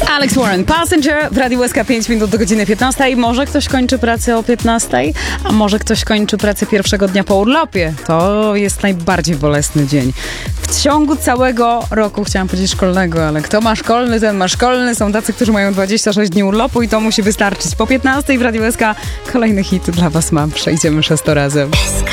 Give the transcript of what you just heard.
Alex Warren, Passenger w Radiu SK 5 minut do godziny 15. Może ktoś kończy pracę o 15, a może ktoś kończy pracę pierwszego dnia po urlopie. To jest najbardziej bolesny dzień. W ciągu całego roku, chciałam powiedzieć szkolnego, ale kto ma szkolny, ten ma szkolny. Są tacy, którzy mają 26 dni urlopu i to musi wystarczyć. Po 15 w Radiu SK kolejny hit dla was mam. Przejdziemy 6 razem.